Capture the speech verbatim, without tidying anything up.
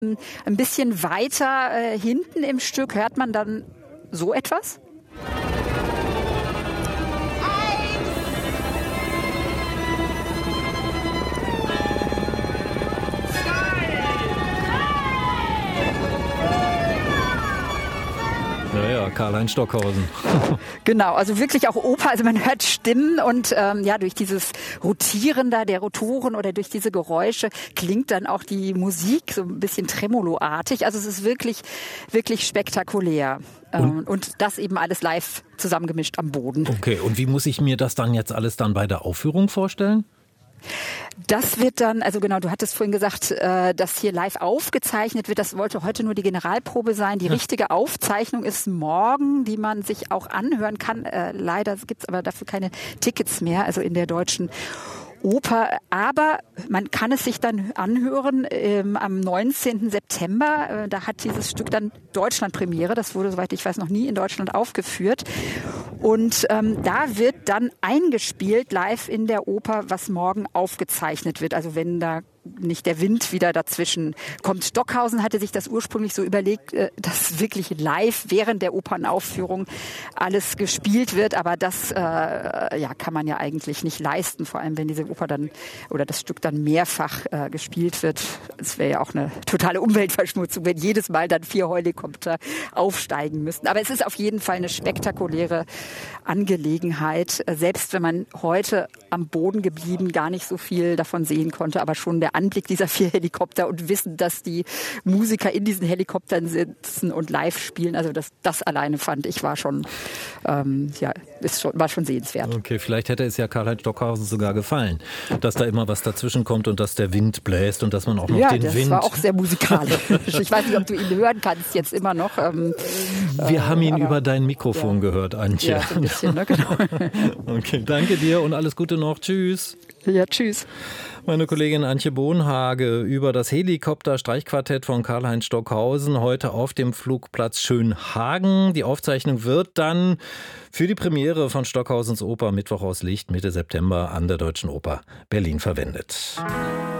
Ein bisschen weiter äh, hinten im Stück hört man dann so etwas. Naja, Karl-Heinz Stockhausen. Genau, also wirklich auch Oper, also man hört Stimmen und ähm, ja, durch dieses Rotieren da der Rotoren oder durch diese Geräusche klingt dann auch die Musik so ein bisschen Tremolo-artig. Also es ist wirklich, wirklich spektakulär. Und, und das eben alles live zusammengemischt am Boden. Okay, und wie muss ich mir das dann jetzt alles dann bei der Aufführung vorstellen? Das wird dann, also genau, du hattest vorhin gesagt, äh, dass hier live aufgezeichnet wird. Das wollte heute nur die Generalprobe sein. Die ja. richtige Aufzeichnung ist morgen, die man sich auch anhören kann. Äh, leider gibt's aber dafür keine Tickets mehr, also in der Deutschen Oper, aber man kann es sich dann anhören ähm, am neunzehnten September. Äh, da hat dieses Stück dann Deutschlandpremiere. Das wurde, soweit ich weiß, noch nie in Deutschland aufgeführt. Und ähm, da wird dann eingespielt live in der Oper, was morgen aufgezeichnet wird. Also wenn da nicht der Wind wieder dazwischen kommt. Stockhausen hatte sich das ursprünglich so überlegt, dass wirklich live während der Opernaufführung alles gespielt wird, aber das äh, ja, kann man ja eigentlich nicht leisten, vor allem wenn diese Oper dann oder das Stück dann mehrfach äh, gespielt wird. Es wäre ja auch eine totale Umweltverschmutzung, wenn jedes Mal dann vier Helikopter aufsteigen müssten. Aber es ist auf jeden Fall eine spektakuläre Angelegenheit, selbst wenn man heute am Boden geblieben gar nicht so viel davon sehen konnte, aber schon der Anblick dieser vier Helikopter und wissen, dass die Musiker in diesen Helikoptern sitzen und live spielen, also das, das alleine fand ich war schon, ähm, ja, ist schon, war schon sehenswert. Okay, vielleicht hätte es ja Karl-Heinz Stockhausen sogar gefallen, dass da immer was dazwischen kommt und dass der Wind bläst und dass man auch noch ja, den das Wind... war auch sehr musikalisch. Ich weiß nicht, ob du ihn hören kannst jetzt immer noch. Ähm, Wir äh, haben ihn aber, über dein Mikrofon ja. gehört, Antje. Ja, so ein bisschen, ne? Genau. Okay, danke dir und alles Gute noch. Tschüss. Ja, tschüss. Meine Kollegin Antje Bohnhage über das Helikopter-Streichquartett von Karl-Heinz Stockhausen heute auf dem Flugplatz Schönhagen. Die Aufzeichnung wird dann für die Premiere von Stockhausens Oper Mittwoch aus Licht Mitte September an der Deutschen Oper Berlin verwendet.